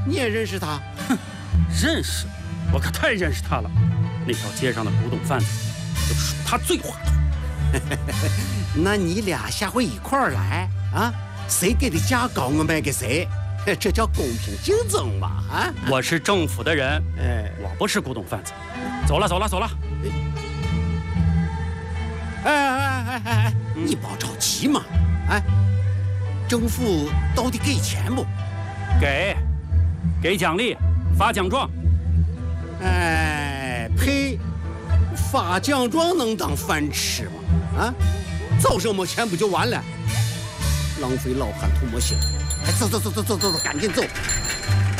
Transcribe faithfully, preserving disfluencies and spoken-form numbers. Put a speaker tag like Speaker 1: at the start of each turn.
Speaker 1: 你也认识他？
Speaker 2: 哼，认识，我可太认识他了。那条街上的古董贩子，就属他最滑头。
Speaker 1: 那你俩下回一块儿来啊？谁给的价高，我卖给谁，这叫公平竞争嘛！啊，
Speaker 2: 我是政府的人，
Speaker 1: 哎，
Speaker 2: 我不是古董贩子。走了，走了，走了。
Speaker 1: 哎哎哎哎哎，你别着急嘛！哎，政府到底给钱不？
Speaker 2: 给，给奖励，发奖状。
Speaker 1: 哎，呸！发奖状能当饭吃吗？啊，早上没钱不就完了？浪费老汉图没行。哎，走走走走走走走，赶紧走！